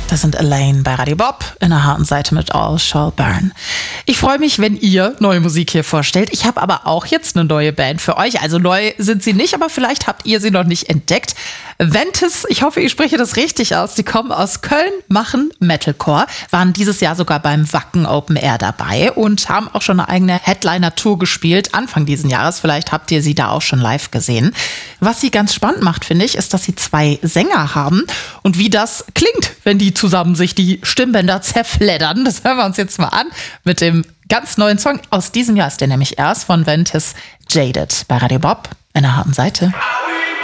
Das sind Elaine bei Radio Bob in der harten Seite mit All Shall Burn. Ich freue mich, wenn ihr neue Musik hier vorstellt. Ich habe aber auch jetzt eine neue Band für euch. Also neu sind sie nicht, aber vielleicht habt ihr sie noch nicht entdeckt. Ventis, ich hoffe, ich spreche das richtig aus. Die kommen aus Köln, machen Metalcore, waren dieses Jahr sogar beim Wacken Open Air dabei und haben auch schon eine eigene Headliner-Tour gespielt, Anfang diesen Jahres. Vielleicht habt ihr sie da auch schon live gesehen. Was sie ganz spannend macht, finde ich, ist, dass sie 2 Sänger haben und wie das klingt, wenn die zusammen sich die Stimmbänder zerfleddern. Das hören wir uns jetzt mal an mit dem ganz neuen Song. Aus diesem Jahr ist der nämlich erst von Ventis, Jaded bei Radio Bob in der harten Seite.